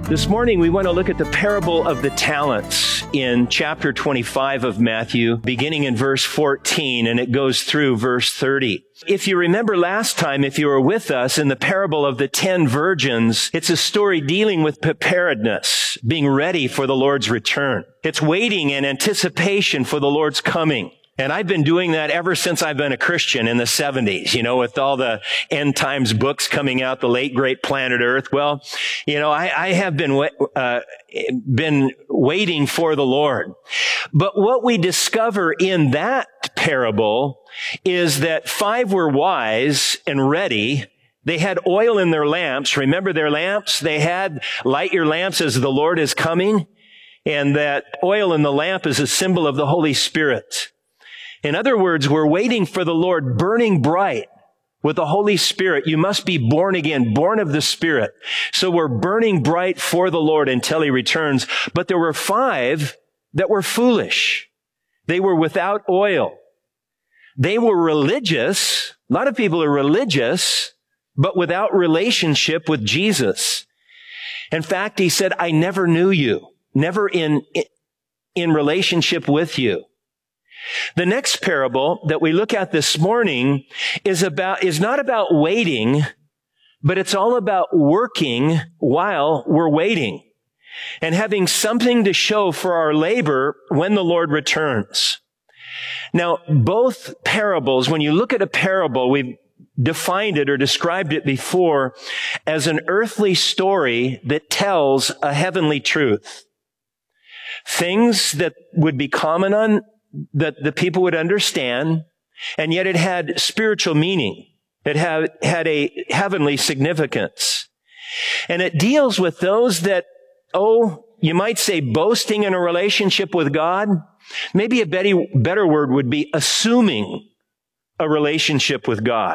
This morning, we want to look at the parable of the talents in chapter 25 of Matthew, beginning in verse 14, and it goes through verse 30. If you remember last time, if you were with us in the parable of the 10 virgins, it's a story dealing with preparedness, being ready for the Lord's return. It's waiting in anticipation for the Lord's coming. And I've been doing that ever since I've been a Christian in the 70s, with all the end times books coming out, the late great Planet Earth. Well, I have been waiting for the Lord. But what we discover in that parable is that 5 were wise and ready. They had oil in their lamps. Remember their lamps? They had light your lamps as the Lord is coming. And that oil in the lamp is a symbol of the Holy Spirit. In other words, we're waiting for the Lord burning bright with the Holy Spirit. You must be born again, born of the Spirit. So we're burning bright for the Lord until He returns. But there were 5 that were foolish. They were without oil. They were religious. A lot of people are religious, but without relationship with Jesus. In fact, He said, I never knew you, never in relationship with you. The next parable that we look at this morning is not about waiting, but it's all about working while we're waiting and having something to show for our labor when the Lord returns. Now, both parables, when you look at a parable, we've defined it or described it before as an earthly story that tells a heavenly truth. Things that would be common on that the people would understand, and yet it had spiritual meaning. It had a heavenly significance. And it deals with those that, you might say boasting in a relationship with God. Maybe a better word would be assuming a relationship with God.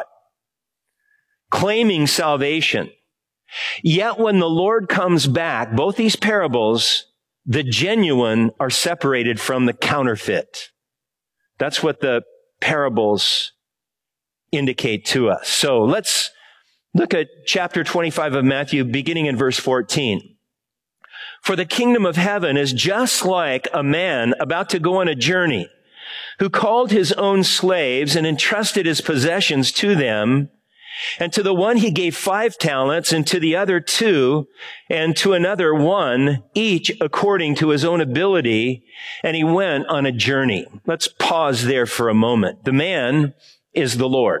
Claiming salvation. Yet when the Lord comes back, both these parables, the genuine are separated from the counterfeit. That's what the parables indicate to us. So let's look at chapter 25 of Matthew, beginning in verse 14. For the kingdom of heaven is just like a man about to go on a journey, who called his own slaves and entrusted his possessions to them. And to the one he gave 5 talents, and to the other 2, and to another 1, each according to his own ability. And he went on a journey. Let's pause there for a moment. The man is the Lord.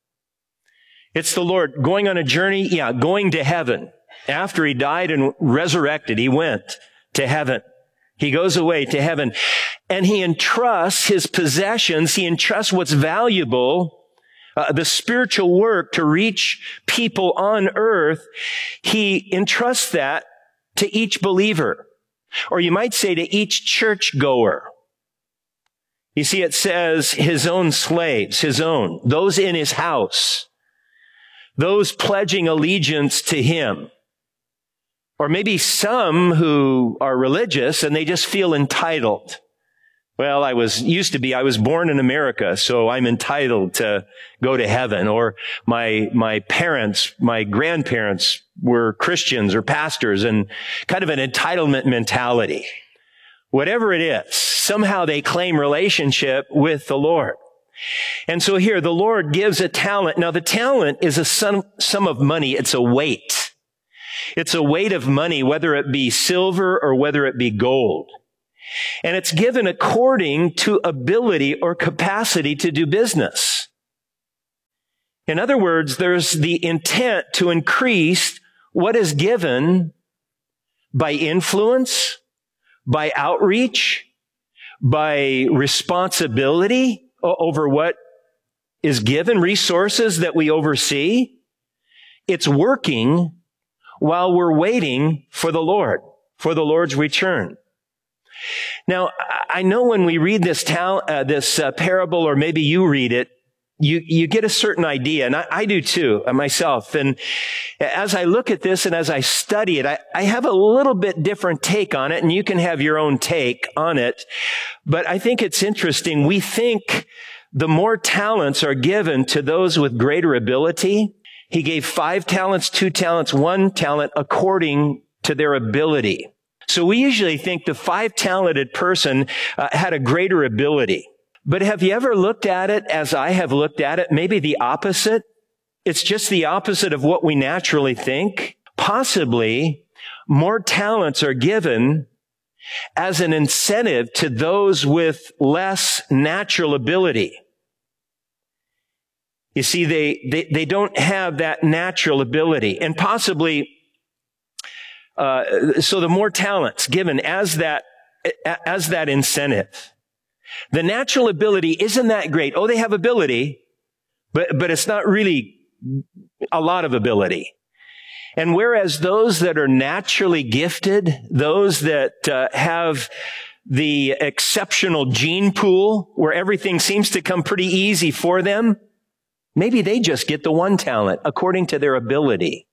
It's the Lord going on a journey, going to heaven. After he died and resurrected, he went to heaven. He goes away to heaven. And he entrusts his possessions. He entrusts what's valuable, the spiritual work to reach people on earth. He entrusts that to each believer, or you might say to each churchgoer. You see, it says his own slaves, those in his house, those pledging allegiance to him. Or maybe some who are religious and they just feel entitled. Well, I was born in America, so I'm entitled to go to heaven. Or my parents, my grandparents were Christians or pastors, and kind of an entitlement mentality. Whatever it is, somehow they claim relationship with the Lord. And so here, the Lord gives a talent. Now, the talent is a sum of money. It's a weight. It's a weight of money, whether it be silver or whether it be gold. And it's given according to ability or capacity to do business. In other words, there's the intent to increase what is given by influence, by outreach, by responsibility over what is given, resources that we oversee. It's working while we're waiting for the Lord, for the Lord's return. Now, I know when we read this parable, or maybe you read it, you get a certain idea, and I do too, myself. And as I look at this and as I study it, I have a little bit different take on it, and you can have your own take on it. But I think it's interesting. We think the more talents are given to those with greater ability. He gave 5 talents, 2 talents, 1 talent according to their ability. So we usually think the 5-talented person had a greater ability. But have you ever looked at it as I have looked at it? Maybe the opposite. It's just the opposite of what we naturally think. Possibly more talents are given as an incentive to those with less natural ability. You see, they don't have that natural ability, and possibly, so the more talents given as that incentive. The natural ability isn't that great. Oh, they have ability, but it's not really a lot of ability. And whereas those that are naturally gifted, those that have the exceptional gene pool where everything seems to come pretty easy for them, maybe they just get the one talent according to their ability.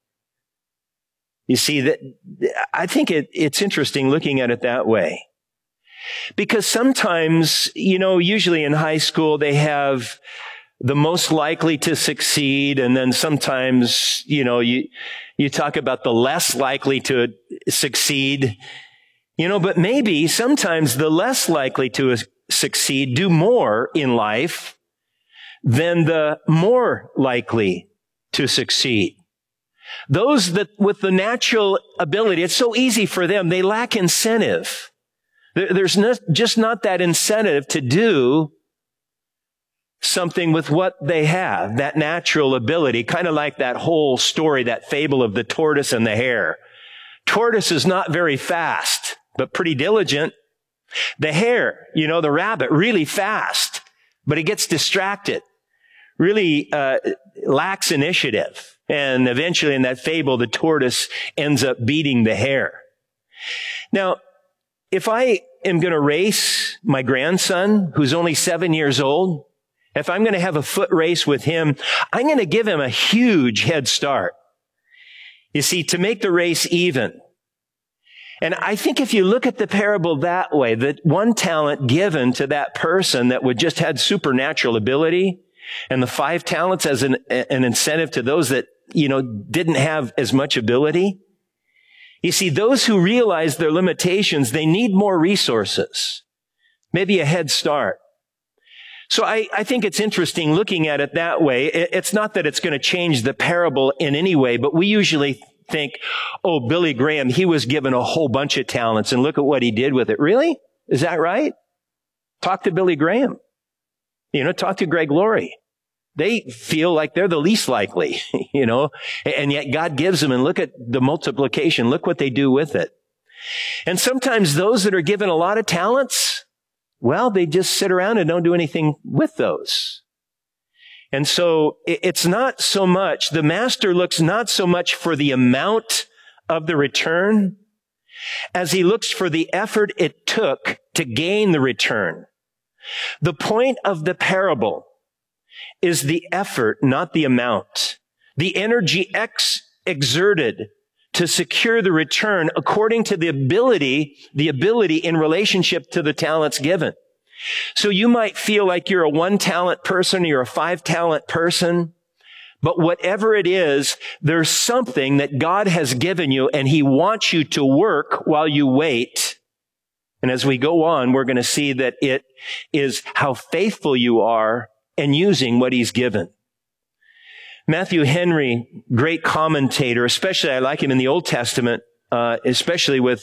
You see, that I think it's interesting looking at it that way. Because sometimes, usually in high school, they have the most likely to succeed. And then sometimes, you talk about the less likely to succeed, but maybe sometimes the less likely to succeed do more in life than the more likely to succeed. Those that with the natural ability, it's so easy for them. They lack incentive. There's just not that incentive to do something with what they have, that natural ability, kind of like that whole story, that fable of the tortoise and the hare. Tortoise is not very fast, but pretty diligent. The hare, the rabbit, really fast, but he gets distracted, really lacks initiative. And eventually in that fable, the tortoise ends up beating the hare. Now, if I am going to race my grandson, who's only 7 years old, if I'm going to have a foot race with him, I'm going to give him a huge head start. You see, to make the race even. And I think if you look at the parable that way, that one talent given to that person that would just had supernatural ability, and the 5 talents as an incentive to those that, didn't have as much ability. You see, those who realize their limitations, they need more resources, maybe a head start. So I think it's interesting looking at it that way. It's not that it's going to change the parable in any way, but we usually think, oh, Billy Graham, he was given a whole bunch of talents and look at what he did with it. Really? Is that right? Talk to Billy Graham. Talk to Greg Laurie. They feel like they're the least likely, and yet God gives them, and look at the multiplication. Look what they do with it. And sometimes those that are given a lot of talents, well, they just sit around and don't do anything with those. And so it's not so much, the master looks not so much for the amount of the return as he looks for the effort it took to gain the return. The point of the parable is the effort, not the amount. The energy exerted to secure the return according to the ability in relationship to the talents given. So you might feel like you're a 1-talent person, you're a 5-talent person, but whatever it is, there's something that God has given you and He wants you to work while you wait. And as we go on, we're going to see that it is how faithful you are in using what He's given. Matthew Henry, great commentator, especially I like him in the Old Testament, especially with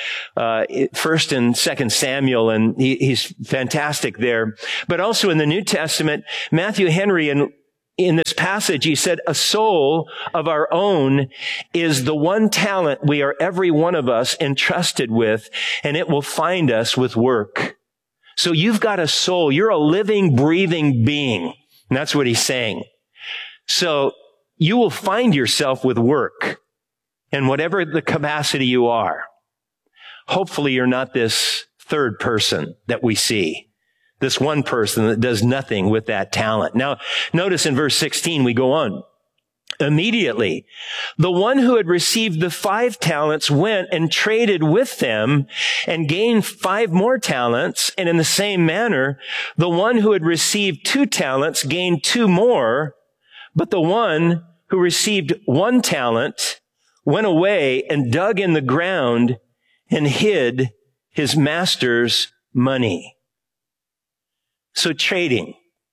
First and Second Samuel, and he's fantastic there. But also in the New Testament, Matthew Henry, in this passage, he said, a soul of our own is the one talent we are every one of us entrusted with, and it will find us with work. So you've got a soul. You're a living, breathing being. And that's what he's saying. So you will find yourself with work in whatever the capacity you are. Hopefully you're not this third person that we see. This one person that does nothing with that talent. Now, notice in verse 16, we go on. Immediately, the one who had received the 5 talents went and traded with them and gained 5 more talents. And in the same manner, the one who had received 2 talents gained 2 more. But the one who received 1 talent went away and dug in the ground and hid his master's money. So trading.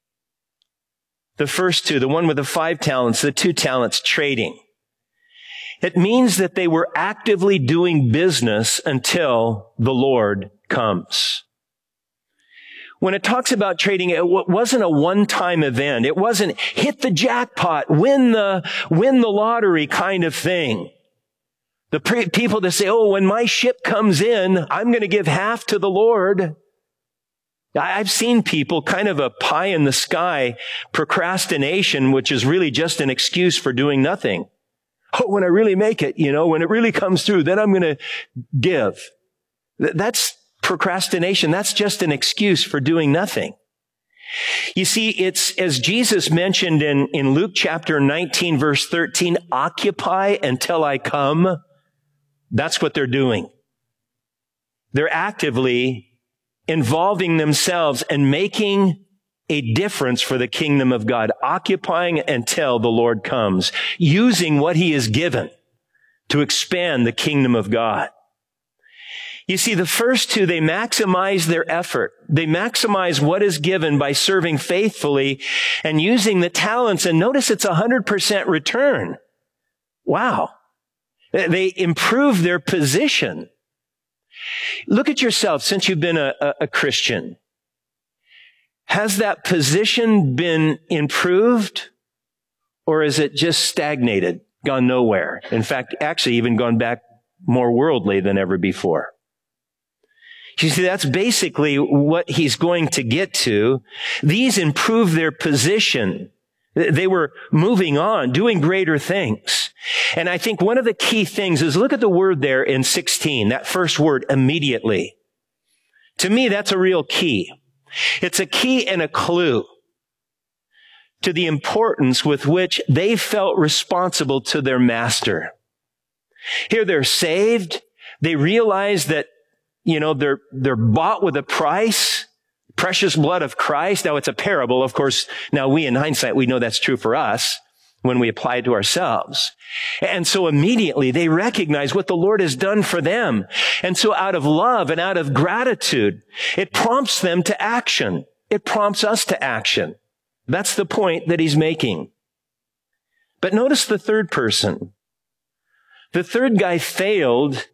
The first two, the one with the 5 talents, the 2 talents, trading. It means that they were actively doing business until the Lord comes. When it talks about trading, it wasn't a one-time event. It wasn't hit the jackpot, win the lottery kind of thing. The people that say, oh, when my ship comes in, I'm going to give half to the Lord. I've seen people kind of a pie in the sky procrastination, which is really just an excuse for doing nothing. Oh, when I really make it, when it really comes through, then I'm going to give. That's procrastination. That's just an excuse for doing nothing. You see, it's as Jesus mentioned in Luke chapter 19, verse 13, occupy until I come. That's what they're doing. They're actively involving themselves and making a difference for the kingdom of God, occupying until the Lord comes, using what he has given to expand the kingdom of God. You see, the first two, they maximize their effort. They maximize what is given by serving faithfully and using the talents. And notice it's 100% return. Wow. They improve their position. Look at yourself since you've been a Christian. Has that position been improved, or is it just stagnated, gone nowhere? In fact, actually even gone back more worldly than ever before. You see, that's basically what he's going to get to. These improve their position. They were moving on, doing greater things. And I think one of the key things is look at the word there in 16, that first word, immediately. To me, that's a real key. It's a key and a clue to the importance with which they felt responsible to their master. Here they're saved. They realize that, they're bought with a price, precious blood of Christ. Now it's a parable. Of course, now we in hindsight, we know that's true for us when we apply it to ourselves. And so immediately they recognize what the Lord has done for them. And so out of love and out of gratitude, it prompts them to action. It prompts us to action. That's the point that he's making. But notice the third person. The third guy failed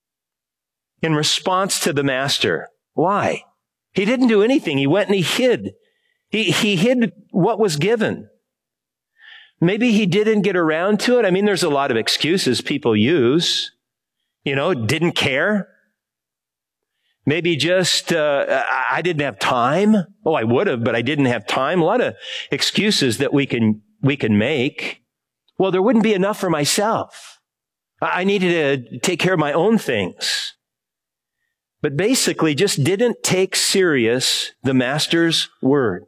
in response to the master. Why? He didn't do anything. He went and he hid. He hid what was given. Maybe he didn't get around to it. I mean, there's a lot of excuses people use. Didn't care. Maybe just, I didn't have time. Oh, I would have, but I didn't have time. A lot of excuses that we can make. Well, there wouldn't be enough for myself. I needed to take care of my own things. But basically just didn't take serious the master's word.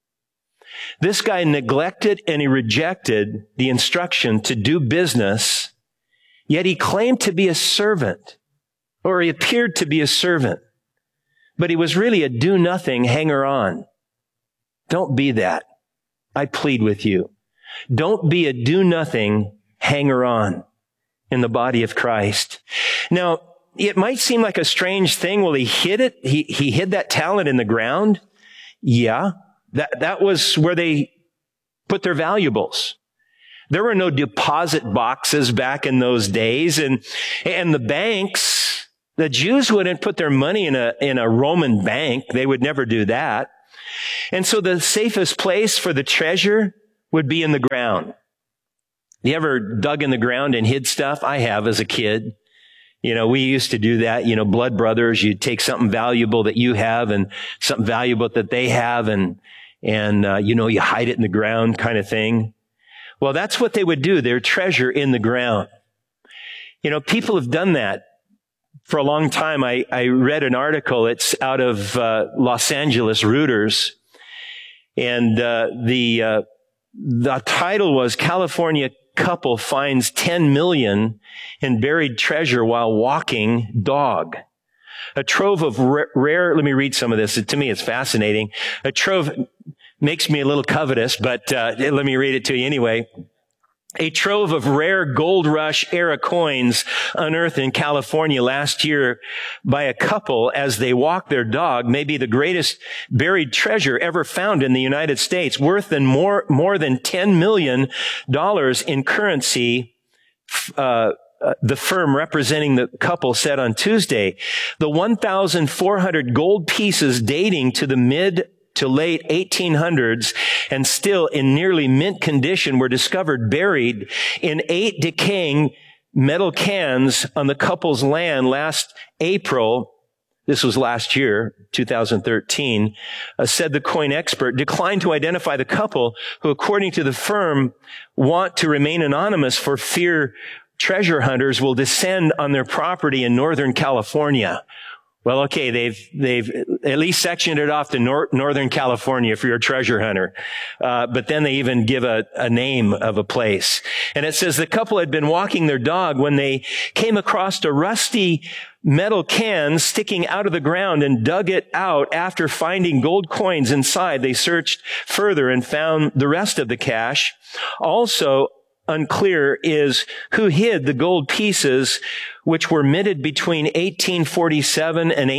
This guy neglected and he rejected the instruction to do business, yet he claimed to be a servant, or he appeared to be a servant, but he was really a do-nothing hanger-on. Don't be that. I plead with you. Don't be a do-nothing hanger-on in the body of Christ. Now, it might seem like a strange thing. Well, he hid it. He hid that talent in the ground. Yeah. That was where they put their valuables. There were no deposit boxes back in those days. And the banks, the Jews wouldn't put their money in a Roman bank. They would never do that. And so the safest place for the treasure would be in the ground. You ever dug in the ground and hid stuff? I have as a kid. We used to do that, blood brothers. You'd take something valuable that you have and something valuable that they have and you hide it in the ground kind of thing. Well, that's what they would do, their treasure in the ground. People have done that for a long time. I read an article. It's out of Los Angeles Reuters. And the title was California Couple Finds 10 million in Buried Treasure While Walking Dog. A trove of rare, let me read some of this. To me, it's fascinating. A trove makes me a little covetous, but let me read it to you anyway. A trove of rare gold rush era coins unearthed in California last year by a couple as they walked their dog may be the greatest buried treasure ever found in the United States, worth more than $10 million in currency. The firm representing the couple said on Tuesday, the 1,400 gold pieces dating to the mid to late 1800s and still in nearly mint condition were discovered buried in 8 decaying metal cans on the couple's land last April. This was last year, 2013, said the coin expert, declined to identify the couple who, according to the firm, want to remain anonymous for fear treasure hunters will descend on their property in Northern California. Well, okay, they've at least sectioned it off to Northern California if you're a treasure hunter. But then they even give a name of a place. And it says the couple had been walking their dog when they came across a rusty metal can sticking out of the ground and dug it out. After finding gold coins inside, they searched further and found the rest of the cash. Also unclear is who hid the gold pieces, which were minted between 1847 and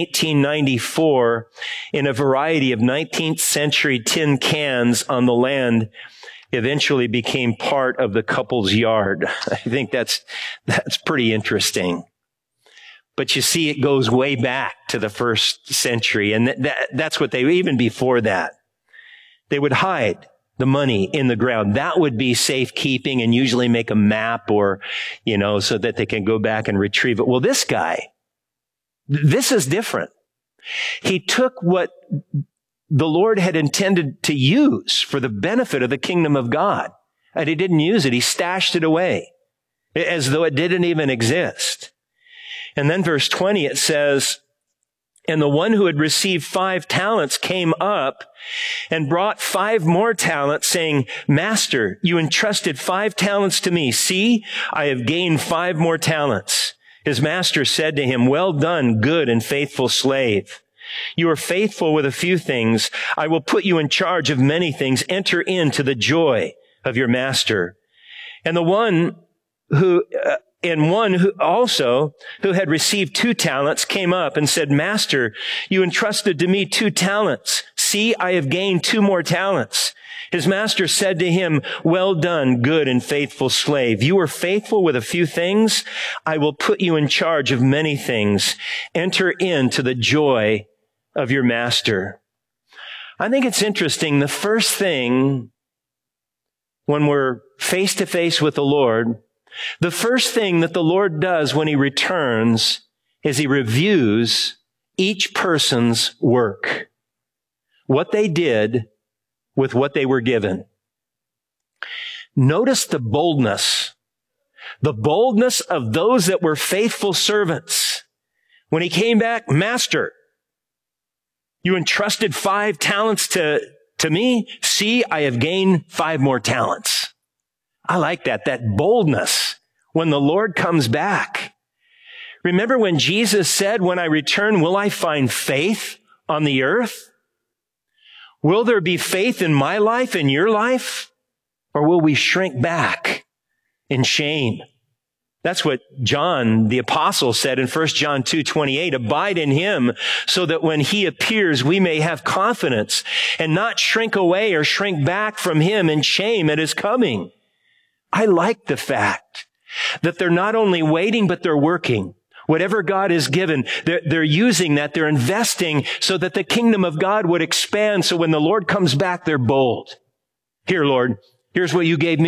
1894 in a variety of 19th century tin cans on the land, eventually became part of the couple's yard. I think that's pretty interesting. But you see, it goes way back to the 1st century. And that's what even before that, they would hide the money in the ground. That would be safekeeping and usually make a map or, so that they can go back and retrieve it. Well, this guy, this is different. He took what the Lord had intended to use for the benefit of the kingdom of God, and he didn't use it. He stashed it away as though it didn't even exist. And then verse 20, it says, and the one who had received 5 talents came up and brought 5 more talents, saying, Master, you entrusted 5 talents to me. See, I have gained 5 more talents. His master said to him, well done, good and faithful slave. You are faithful with a few things. I will put you in charge of many things. Enter into the joy of your master. And one who had received 2 talents came up and said, Master, you entrusted to me 2 talents. See, I have gained 2 more talents. His master said to him, well done, good and faithful slave. You are faithful with a few things. I will put you in charge of many things. Enter into the joy of your master. I think it's interesting. The first thing when we're face to face with the Lord, the first thing that the Lord does when he returns is he reviews each person's work, what they did with what they were given. Notice the boldness of those that were faithful servants. When he came back, Master, you entrusted 5 talents to me. See, I have gained 5 more talents. I like that boldness when the Lord comes back. Remember when Jesus said, when I return, will I find faith on the earth? Will there be faith in my life, in your life? Or will we shrink back in shame? That's what John, the apostle, said in 1 John 2:28, abide in him so that when he appears, we may have confidence and not shrink away or shrink back from him in shame at his coming. I like the fact that they're not only waiting, but they're working. Whatever God has given, they're using that, they're investing so that the kingdom of God would expand. So when the Lord comes back, they're bold. Here, Lord, here's what you gave me.